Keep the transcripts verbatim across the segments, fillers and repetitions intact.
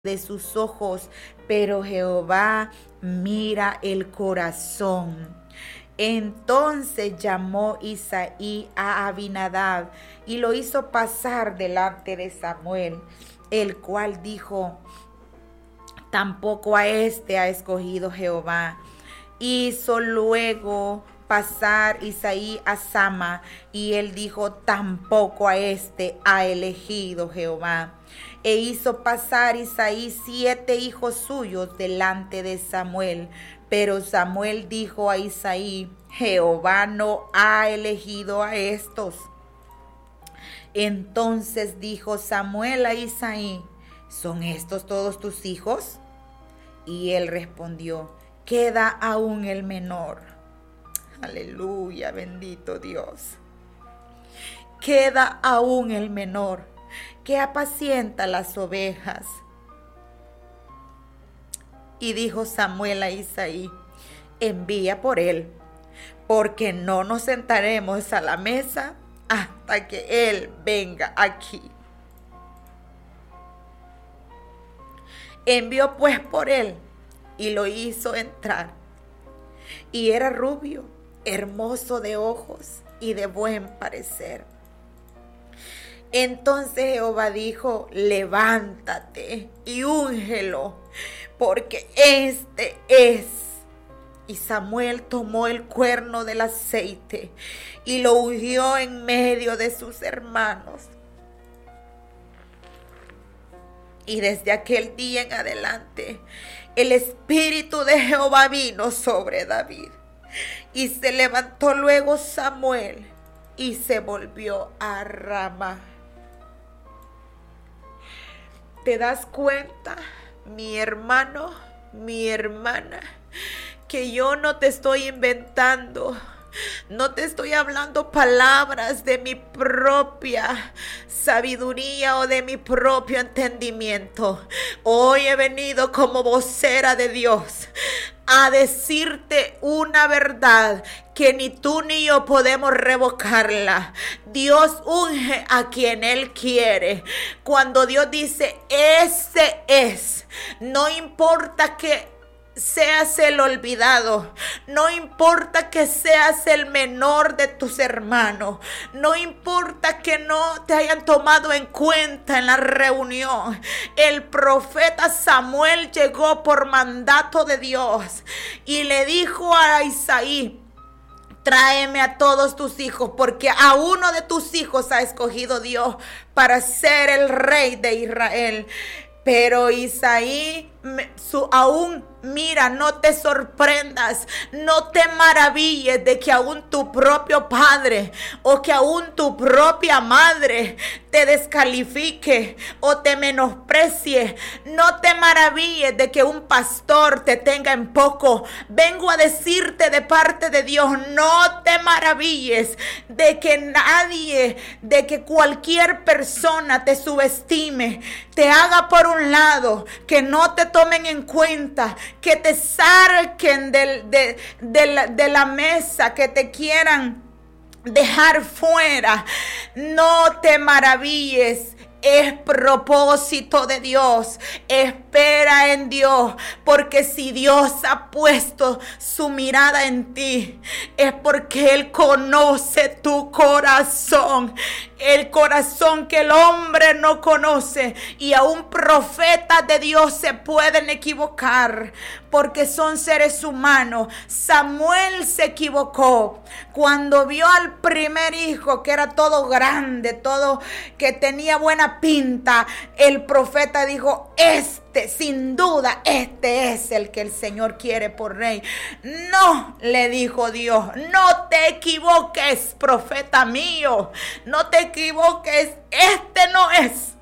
de sus ojos, pero Jehová mira el corazón. Entonces llamó Isaí a Abinadab y lo hizo pasar delante de Samuel, el cual dijo: tampoco a este ha escogido Jehová. Hizo luego pasar Isaí a Sama, y él dijo: tampoco a este ha elegido Jehová. E hizo pasar Isaí siete hijos suyos delante de Samuel. Pero Samuel dijo a Isaí: Jehová no ha elegido a estos. Entonces dijo Samuel a Isaí: ¿son estos todos tus hijos? Y él respondió: queda aún el menor. Aleluya, bendito Dios. Queda aún el menor, que apacienta las ovejas. Y dijo Samuel a Isaí: envía por él, porque no nos sentaremos a la mesa hasta que él venga aquí. Envió pues por él y lo hizo entrar. Y era rubio, hermoso de ojos y de buen parecer. Entonces Jehová dijo: levántate y úngelo, porque este es. Y Samuel tomó el cuerno del aceite y lo ungió en medio de sus hermanos. Y desde aquel día en adelante, el espíritu de Jehová vino sobre David. Y se levantó luego Samuel y se volvió a Ramá. ¿Te das cuenta, mi hermano, mi hermana, que yo no te estoy inventando? No te estoy hablando palabras de mi propia sabiduría o de mi propio entendimiento. Hoy he venido como vocera de Dios a decirte una verdad que ni tú ni yo podemos revocarla. Dios unge a quien Él quiere. Cuando Dios dice: ese es, no importa que seas el olvidado, no importa que seas el menor de tus hermanos, no importa que no te hayan tomado en cuenta en la reunión. El profeta Samuel llegó por mandato de Dios y le dijo a Isaí: tráeme a todos tus hijos, porque a uno de tus hijos ha escogido Dios para ser el rey de Israel. Pero Isaí su, aún, mira, no te sorprendas, no te maravilles de que aún tu propio padre o que aún tu propia madre te descalifique o te menosprecie. No te maravilles de que un pastor te tenga en poco. Vengo a decirte de parte de Dios: no te maravilles de que nadie, de que cualquier persona te subestime, te haga por un lado, que no te tomen en cuenta, que te saquen de, de, de, la, de la mesa, que te quieran dejar fuera. No te maravilles. Es propósito de Dios. Espera en Dios, porque si Dios ha puesto su mirada en ti, es porque Él conoce tu corazón, el corazón que el hombre no conoce. Y aún profetas de Dios se pueden equivocar, porque son seres humanos. Samuel se equivocó cuando vio al primer hijo, que era todo grande, todo que tenía buena pinta. El profeta dijo: este, sin duda, este es el que el Señor quiere por rey. No, le dijo Dios, no te equivoques, profeta mío, no te equivoques, este no es.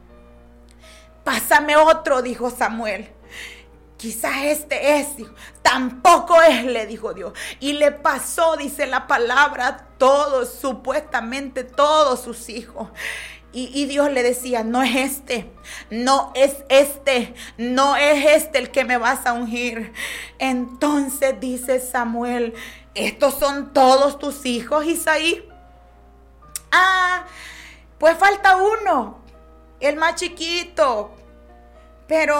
Pásame otro, dijo Samuel. Quizás este es, dijo. Tampoco es, le dijo Dios. Y le pasó, dice la palabra, todos, supuestamente todos sus hijos. Y, y Dios le decía: no es este, no es este, no es este el que me vas a ungir. Entonces dice Samuel: ¿estos son todos tus hijos, Isaí? Ah, pues falta uno, el más chiquito. Pero